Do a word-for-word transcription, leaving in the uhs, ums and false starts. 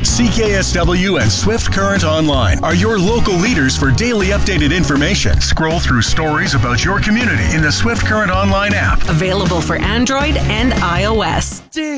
C K S W and Swift Current Online are your local leaders for daily updated information. Scroll through stories about your community in the Swift Current Online app. Available for Android and iOS.